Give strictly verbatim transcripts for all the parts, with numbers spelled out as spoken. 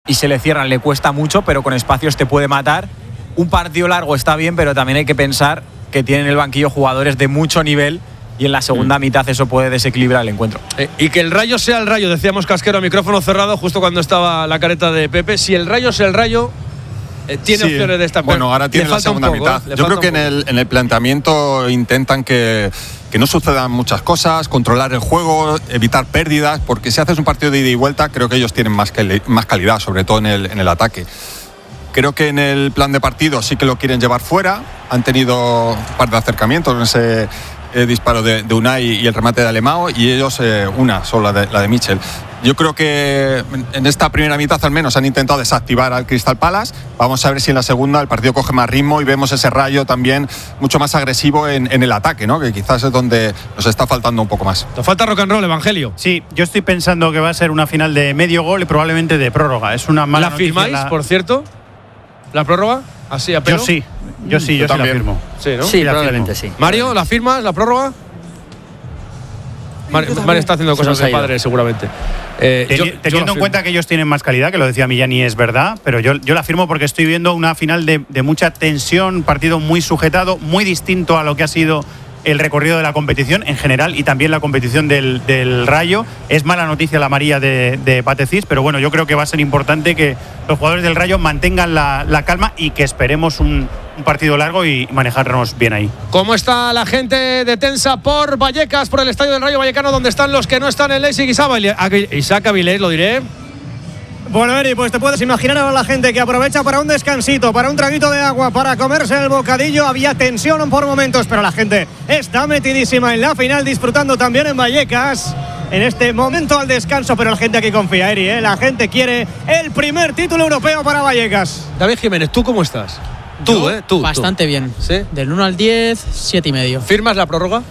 y se le cierran, le cuesta mucho, pero con espacios te puede matar. Un partido largo está bien, pero también hay que pensar que tienen en el banquillo jugadores de mucho nivel y en la segunda mm. mitad eso puede desequilibrar el encuentro. Eh, y que el Rayo sea el Rayo, decíamos Casquero a micrófono cerrado justo cuando estaba la careta de Pepe. Si el Rayo es el Rayo, eh, tiene sí. opciones de estar. Bueno, ahora tiene la segunda poco, mitad. ¿eh? Yo creo que en el, en el planteamiento intentan que, que no sucedan muchas cosas, controlar el juego, evitar pérdidas, porque si haces un partido de ida y vuelta, creo que ellos tienen más, que, más calidad, sobre todo en el, en el ataque. Creo que en el plan de partido sí que lo quieren llevar fuera. Han tenido un par de acercamientos en ese eh, disparo de, de Unai y el remate de Alemão, y ellos eh, una, solo la de, la de Mitchell. Yo creo que en esta primera mitad al menos han intentado desactivar al Crystal Palace. Vamos a ver si en la segunda el partido coge más ritmo y vemos ese Rayo también mucho más agresivo en, en el ataque, ¿no? Que quizás es donde nos está faltando un poco más. Nos falta rock and roll, Evangelio. Sí, yo estoy pensando que va a ser una final de medio gol y probablemente de prórroga. Es una mala ¿La firmáis, la... por cierto? ¿La prórroga? ¿Así a pelo? Yo sí, yo sí, yo, yo sí la firmo. Sí, ¿no? Sí, probablemente sí. Mario, ¿la firmas, la prórroga? Mario, Mario está haciendo cosas de padre, seguramente. Eh, Teni, yo, teniendo yo en cuenta que ellos tienen más calidad, que lo decía Millán y es verdad, pero yo, yo la firmo porque estoy viendo una final de, de mucha tensión, partido muy sujetado, muy distinto a lo que ha sido el recorrido de la competición en general y también la competición del, del Rayo. Es mala noticia la amarilla de, de Patecís, pero bueno, yo creo que va a ser importante que los jugadores del Rayo mantengan la, la calma y que esperemos un, un partido largo y manejarnos bien ahí. ¿Cómo está la gente de Tensa por Vallecas, por el estadio del Rayo Vallecano, donde están los que no están en Leipzig? Isaac Avilés, lo diré. Bueno, Eri, pues te puedes imaginar a la gente que aprovecha para un descansito, para un traguito de agua, para comerse el bocadillo. Había tensión por momentos, pero la gente está metidísima en la final, disfrutando también en Vallecas en este momento al descanso. Pero la gente aquí confía, Eri, ¿eh? La gente quiere el primer título europeo para Vallecas. David Jiménez, ¿tú cómo estás? Tú, Yo, ¿eh? Tú. Bastante tú. bien. ¿Sí? Del uno al diez, siete y medio. ¿Firmas la prórroga?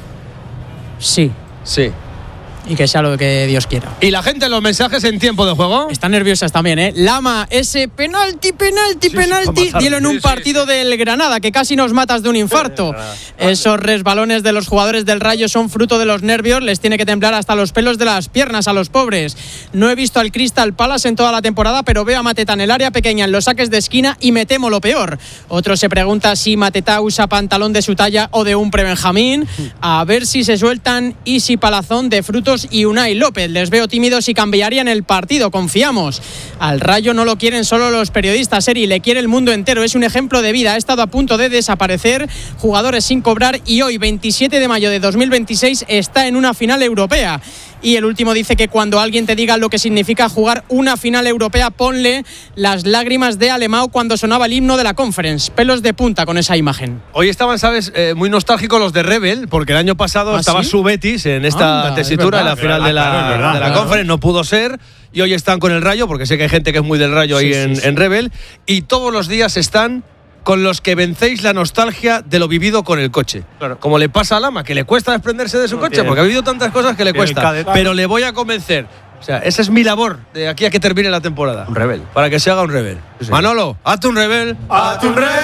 Sí. Sí. Y que sea lo que Dios quiera. ¿Y la gente en los mensajes en tiempo de juego? Están nerviosas también, ¿eh? Lama, ese penalti, penalti, sí, penalti. Dilo en un sí, partido sí. del Granada, que casi nos matas de un infarto. Esos resbalones de los jugadores del Rayo son fruto de los nervios. Les tiene que temblar hasta los pelos de las piernas a los pobres. No he visto al Crystal Palace en toda la temporada, pero veo a Mateta en el área pequeña, en los saques de esquina, y me temo lo peor. Otro se pregunta si Mateta usa pantalón de su talla o de un pre-Benjamín. A ver si se sueltan Isi Palazón de Frutos y Unai López. Les veo tímidos y cambiarían el partido, confiamos. Al Rayo no lo quieren solo los periodistas, Eri, le quiere el mundo entero. Es un ejemplo de vida, ha estado a punto de desaparecer, jugadores sin cobrar, y hoy, veintisiete de mayo de dos mil veintiséis, está en una final europea. Y el último dice que cuando alguien te diga lo que significa jugar una final europea, ponle las lágrimas de Alemão cuando sonaba el himno de la Conference. Pelos de punta con esa imagen. Hoy estaban, sabes, eh, muy nostálgicos los de Rebel, porque el año pasado ¿Ah, estaba ¿sí? su Betis en esta Anda, tesitura, verdad, en la final verdad, de la, claro, verdad, de la claro. Conference, no pudo ser. Y hoy están con el Rayo, porque sé que hay gente que es muy del Rayo sí, ahí sí, en, sí. en Rebel. Y todos los días están con los que vencéis la nostalgia de lo vivido con el coche. Claro. Como le pasa a Lama, que le cuesta desprenderse de su no, coche, tiene, porque ha vivido tantas cosas que le cuesta. Pero le voy a convencer. O sea, esa es mi labor de aquí a que termine la temporada. Un Rebel. Para que se haga un Rebel. Sí. Manolo, hazte un Rebel. ¡Hazte un Rebel!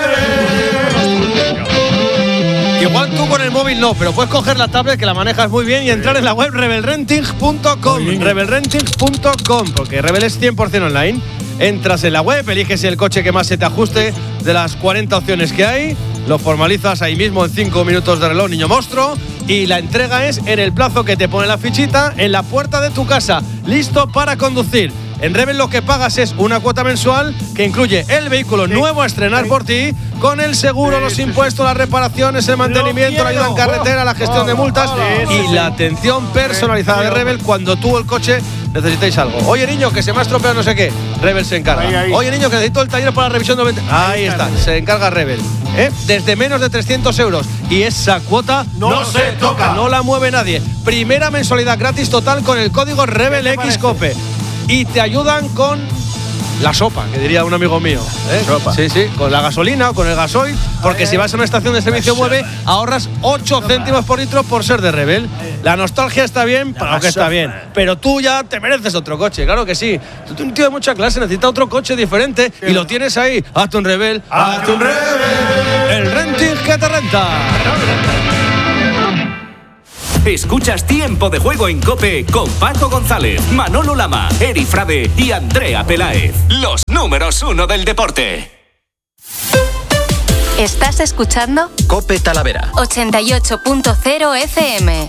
Igual tú con el móvil no, pero puedes coger la tablet, que la manejas muy bien, y entrar en la web rebel renting punto com. rebel renting punto com, porque Rebel es cien por ciento online. Entras en la web, eliges el coche que más se te ajuste de las cuarenta opciones que hay, lo formalizas ahí mismo en cinco minutos de reloj, niño monstruo, y la entrega es en el plazo que te pone la fichita en la puerta de tu casa, listo para conducir. En Rebel lo que pagas es una cuota mensual que incluye el vehículo nuevo a estrenar por ti, con el seguro, los impuestos, las reparaciones, el mantenimiento, la ayuda en carretera, la gestión de multas y la atención personalizada de Rebel cuando tú o el coche necesitéis algo. Oye, niño, que se me ha estropeado no sé qué, Rebel se encarga. Ahí, ahí. Oye, niño, que necesito el taller para la revisión de... Ahí está, se encarga Rebel. ¿Eh? Desde menos de trescientos euros. Y esa cuota no, no se toca. No la mueve nadie. Primera mensualidad gratis total con el código RebelXCope. Y te ayudan con la sopa, que diría un amigo mío, ¿eh? Sopa. Sí, sí, con la gasolina o con el gasoil, porque Ay, si vas a una estación de servicio mueve, ahorras ocho céntimos por litro por ser de Rebel. La nostalgia está bien, para lo que está bien, pero tú ya te mereces otro coche, claro que sí. Tú eres un tío de mucha clase, necesitas otro coche diferente y lo tienes ahí. Hazte un Rebel. Hazte un Rebel. El renting que te renta. Escuchas Tiempo de Juego en COPE con Paco González, Manolo Lama, Eri Frade y Andrea Peláez. Los números uno del deporte. ¿Estás escuchando? COPE Talavera ochenta y ocho punto cero F M.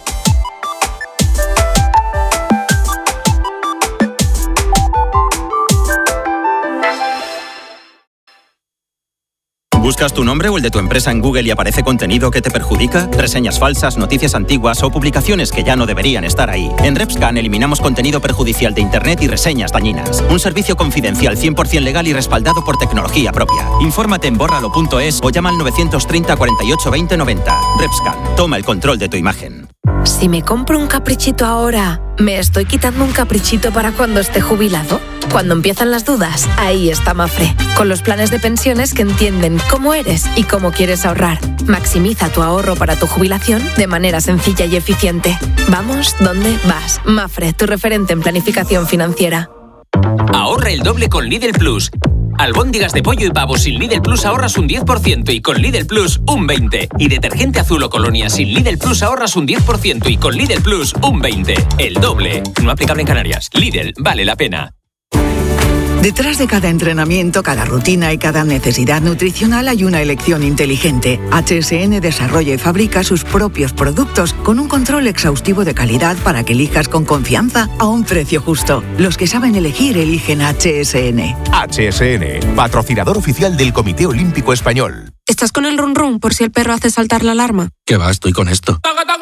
¿Buscas tu nombre o el de tu empresa en Google y aparece contenido que te perjudica? ¿Reseñas falsas, noticias antiguas o publicaciones que ya no deberían estar ahí? En RepScan eliminamos contenido perjudicial de Internet y reseñas dañinas. Un servicio confidencial cien por ciento legal y respaldado por tecnología propia. Infórmate en bórralo punto es o llama al novecientos treinta, cuarenta y ocho, veinte, noventa. RepScan, toma el control de tu imagen. Si me compro un caprichito ahora, ¿me estoy quitando un caprichito para cuando esté jubilado? Cuando empiezan las dudas, ahí está Mafre, con los planes de pensiones que entienden cómo eres y cómo quieres ahorrar. Maximiza tu ahorro para tu jubilación de manera sencilla y eficiente. Vamos, ¿dónde vas? Mafre, tu referente en planificación financiera. Ahorra el doble con Lidl Plus. Albóndigas de pollo y pavo sin Lidl Plus ahorras un diez por ciento y con Lidl Plus un veinte por ciento. Y detergente azul o colonia sin Lidl Plus ahorras un diez por ciento y con Lidl Plus un veinte por ciento. El doble. No aplicable en Canarias. Lidl, vale la pena. Detrás de cada entrenamiento, cada rutina y cada necesidad nutricional hay una elección inteligente. H S N desarrolla y fabrica sus propios productos con un control exhaustivo de calidad para que elijas con confianza a un precio justo. Los que saben elegir eligen H S N. H S N, patrocinador oficial del Comité Olímpico Español. ¿Estás con el run run por si el perro hace saltar la alarma? ¿Qué va? Estoy con esto.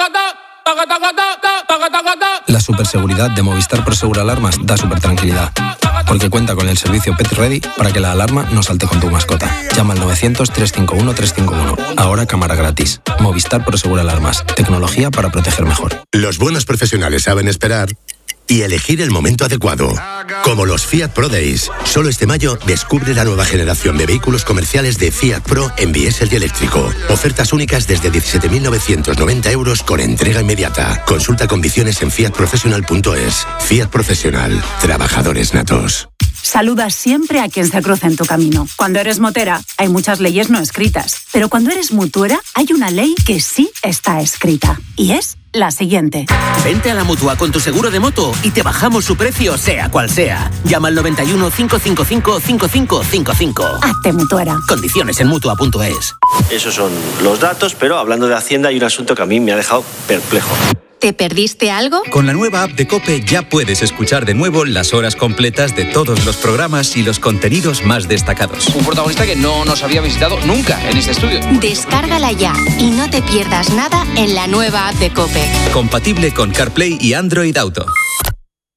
La superseguridad de Movistar Prosegur Alarmas da super tranquilidad, porque cuenta con el servicio Pet Ready para que la alarma no salte con tu mascota. Llama al novecientos, trescientos cincuenta y uno, trescientos cincuenta y uno. Ahora cámara gratis. Movistar Prosegur Alarmas. Tecnología para proteger mejor. Los buenos profesionales saben esperar y elegir el momento adecuado. Como los Fiat Pro Days. Solo este mayo descubre la nueva generación de vehículos comerciales de Fiat Pro en diésel y eléctrico. Ofertas únicas desde diecisiete mil novecientos noventa euros con entrega inmediata. Consulta condiciones en fiat professional punto es. Fiat Profesional. Trabajadores natos. Saluda siempre a quien se cruza en tu camino. Cuando eres motera, hay muchas leyes no escritas. Pero cuando eres mutuera, hay una ley que sí está escrita. Y es la siguiente. Vente a la Mutua con tu seguro de moto y te bajamos su precio sea cual sea. Llama al noventa y uno, cinco cinco cinco, cinco cinco cinco cinco. Hazte mutuera. Condiciones en mutua punto es. Esos son los datos, pero hablando de Hacienda hay un asunto que a mí me ha dejado perplejo. ¿Te perdiste algo? Con la nueva app de COPE ya puedes escuchar de nuevo las horas completas de todos los programas y los contenidos más destacados. Un protagonista que no nos había visitado nunca en este estudio. Descárgala ya y no te pierdas nada en la nueva app de COPE. Compatible con CarPlay y Android Auto.